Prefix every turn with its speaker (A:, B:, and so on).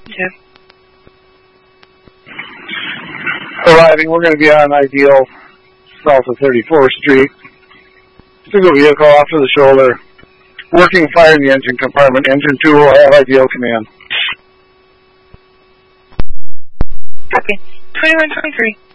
A: 2.
B: Arriving, we're going to be on Ideal, south of 34th Street. Single vehicle off to the shoulder. Working fire in the engine compartment. Engine 2 will have Ideal command.
A: Copy. 2123.